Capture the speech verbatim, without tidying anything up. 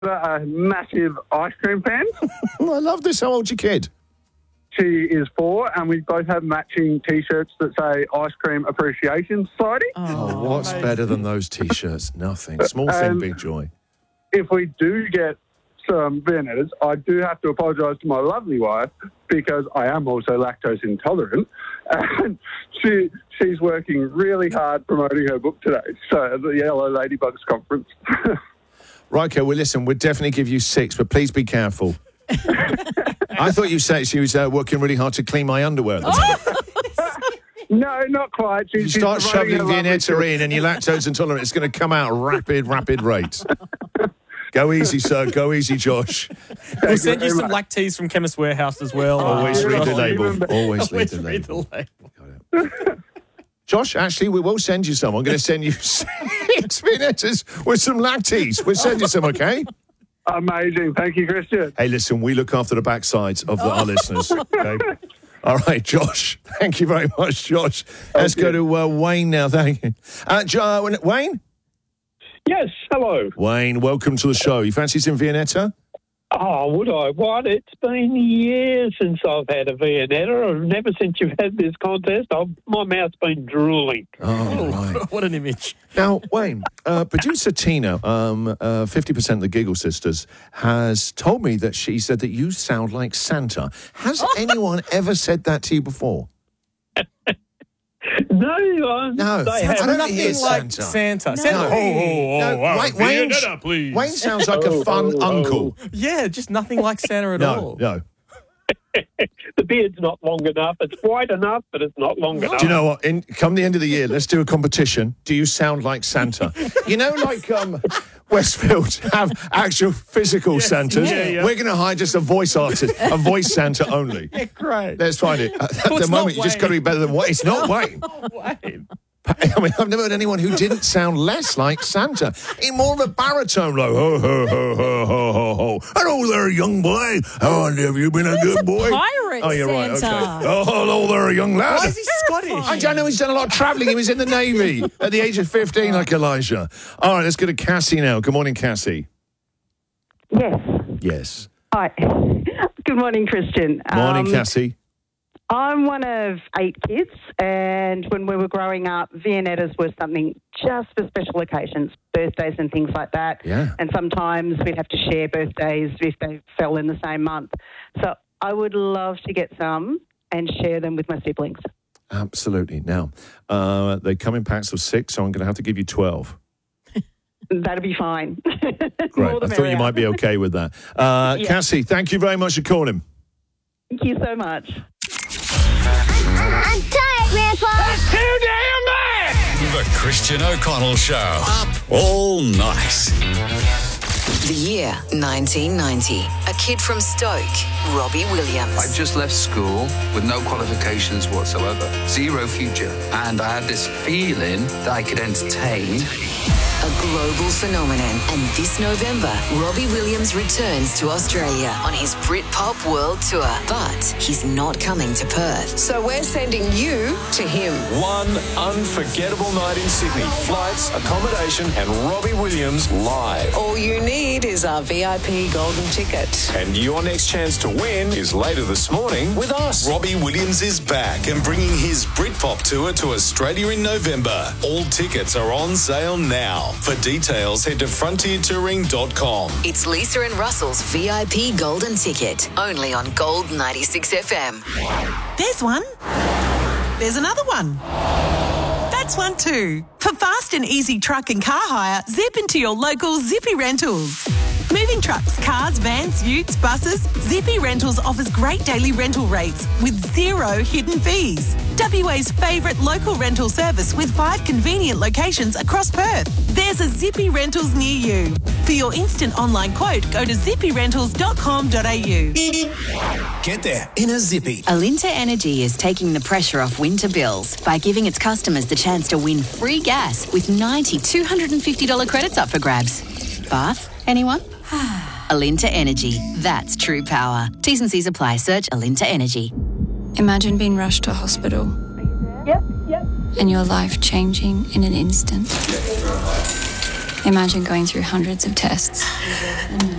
a massive ice cream fan. I love this. How old's your kid? She is four, and we both have matching T-shirts that say Ice Cream Appreciation Society. Oh, what's amazing. Better than those T-shirts? Nothing. Small thing, um, big joy. If we do get some Viennettas, I do have to apologise to my lovely wife because I am also lactose intolerant, and she she's working really hard promoting her book today. So at the Yellow Ladybugs conference. Right, okay, well, listen, we'll definitely give you six, but please be careful. I thought you said she was uh, working really hard to clean my underwear at the time. No, not quite. She, you start shoving Viennetta in and you're lactose intolerant, it's going to come out at rapid, rapid rates. Go easy, sir. Go easy, Josh. We'll send you some lactese from Chemist Warehouse as well. Always uh, read the label. Always, Always read, the, read label. the label. Josh, actually, we will send you some. I'm going to send you six Viennettas with some lactese. We'll send you some, okay? Amazing. Thank you, Christian. Hey, listen, we look after the backsides of the, our listeners. Okay? All right, Josh. Thank you very much, Josh. Thank Let's you. go to uh, Wayne now. Thank you. Uh, jo- Wayne? Yes, hello. Wayne, welcome to the show. You fancy some Viennetta? Oh, would I? What? It's been years since I've had a Viennetta. Never since you've had this contest. I've, my mouth's been drooling. Oh, right. What an image. Now, Wayne, uh, producer Tina, um, uh, fifty percent of the Giggle Sisters, has told me that she said that you sound like Santa. Has anyone ever said that to you before? No, uh, no, they have I nothing like Santa. Santa. No. Santa. Oh, oh, oh, no, wow. Wayne, Wayne, Viennetta, please. Wayne sounds like a fun oh, uncle. oh. Yeah, just nothing like Santa at no, all. No, The beard's not long enough. It's white enough, but it's not long enough. Do you know what? In, come the end of the year, let's do a competition. Do you sound like Santa? You know, like um, Westfield have actual physical yes, Santas. Yeah, yeah. We're going to hire just a voice artist, a voice Santa only. Yeah, great. Let's find it. At well, the moment, you just got to be better than Wayne. It's not Wayne. Wayne. I mean, I've never heard anyone who didn't sound less like Santa. In more of a baritone, like, ho, ho, ho, ho, ho, ho, ho. Hello there, young boy. How have you been a He's good a boy? pirate, oh, you're Santa. right, okay. Oh, hello there, young lad. Why is he Scottish? I don't know, he's done a lot of travelling. He was in the Navy at the age of fifteen, like Elijah. All right, let's go to Cassie now. Good morning, Cassie. Yes. Yes. Hi. Good morning, Christian. Morning, um, Cassie. I'm one of eight kids, and when we were growing up, Viennettas were something just for special occasions, birthdays and things like that. Yeah. And sometimes we'd have to share birthdays if they fell in the same month. So I would love to get some and share them with my siblings. Absolutely. Now, uh, they come in packs of six, so I'm going to have to give you twelve. That'd be fine. Great. I thought you might be okay with that. Uh, yeah. Cassie, thank you very much for calling. Thank you so much. I'm tired, Grandpa. That's too damn bad. The Christian O'Connell Show. Up all night. The year nineteen ninety. A kid from Stoke, Robbie Williams. I just left school with no qualifications whatsoever. Zero future. And I had this feeling that I could entertain. A global phenomenon. And this November, Robbie Williams returns to Australia on his Britpop World Tour. But he's not coming to Perth. So we're sending you to him. One unforgettable night in Sydney. Flights, accommodation, and Robbie Williams live. All you need is our V I P golden ticket. And your next chance to win is later this morning with us. Robbie Williams is back and bringing his Britpop tour to Australia in November. All tickets are on sale now. For details, head to frontier touring dot com. It's Lisa and Russell's V I P golden ticket, only on Gold ninety-six F M. There's one. There's another one. That's one too. For fast and easy truck and car hire, zip into your local Zippy Rentals. Moving trucks, cars, vans, utes, buses, Zippy Rentals offers great daily rental rates with zero hidden fees. W A's favourite local rental service with five convenient locations across Perth. There's a Zippy Rentals near you. For your instant online quote, go to zippy rentals dot com dot a u. Get there in a Zippy. Alinta Energy is taking the pressure off winter bills by giving its customers the chance to win free gas with ninety two hundred fifty dollars credits up for grabs. Bath? Anyone? Alinta Energy. That's true power. T's and C's apply. Search Alinta Energy. Imagine being rushed to hospital. Yep, yep. And your life changing in an instant. Imagine going through hundreds of tests.